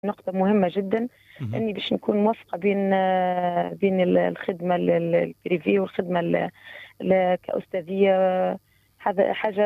نقطة مهمة جدا، أني باش نكون موفقة بين الخدمة البريفي والخدمة كأستاذية. هذا حاجة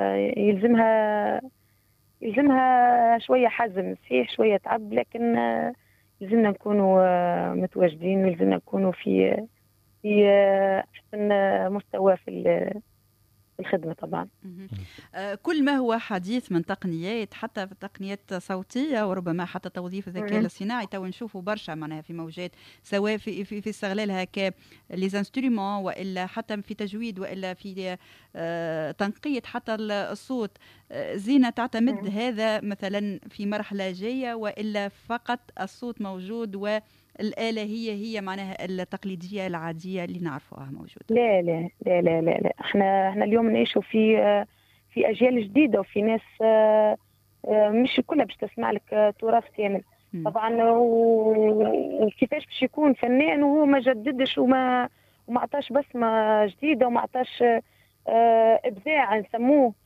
يلزمها شوية حزم، صحيح شوية تعب، لكن يلزمنا نكونوا متواجدين، ويلزمنا نكونوا في أحسن مستوى في الخدمة طبعا. كل ما هو حديث من تقنيات، حتى في تقنيات صوتية وربما حتى توظيف الذكاء الاصطناعي، تو نشوفوا برشا معناها في موجات، سواء في استغلالها كليزانسترومون، والا حتى في تجويد، والا في تنقية حتى الصوت. زينة تعتمد هذا مثلا في مرحلة جاية، والا فقط الصوت موجود والآلة هي معناها التقليدية العادية اللي نعرفوها موجودة؟ لا لا لا لا لا, لا. احنا اليوم نعيشوا في أجيال جديدة، وفي ناس مش كلها باش تسمع لك تراث كامل طبعا. وكيفاش باش يكون فنان وهو ما جددش وما عطاش بصمة جديدة وما عطاش إبداع نسموه.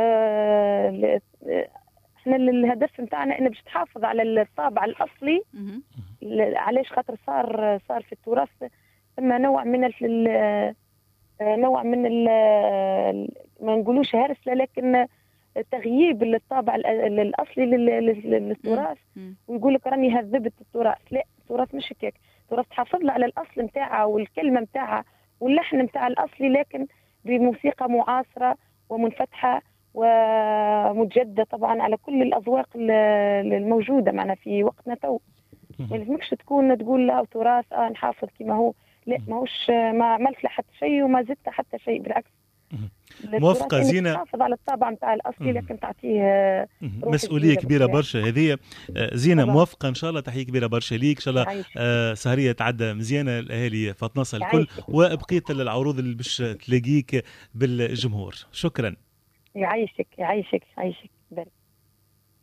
احنا الهدف نتاعنا انه باش تحافظ على الطابع الأصلي. علاش؟ خاطر صار في التراث ثم نوع من ما نقولوش هرسله، لكن تغييب الطابع الاصلي للتراث، ويقول لك راني هذبت التراث. لا، التراث مش هيك. التراث تحافظ له على الاصل نتاعها والكلمه نتاعها واللحن نتاع الاصلي، لكن بموسيقى معاصره ومنفتحه ومتجدده طبعا على كل الاذواق الموجوده معنا في وقتنا تو. ما لازمكش تقول لا تراث نحافظ كما هو. لا، ماهوش، ما عملت له حتى شيء وما زدت حتى شيء، بالعكس. موافقة زينة، تحافظ على الطابع نتاع الأصلي، لكن تعطيه مسؤولية كبيرة برشا هذه. زينة موافقة إن شاء الله، تحية كبيرة برشا ليك إن شاء الله. سهرية تعدى مزيانة، الأهالي فاطناصة الكل، وبقية العروض اللي باش تلاقيك بالجمهور. شكرا. يعيشك.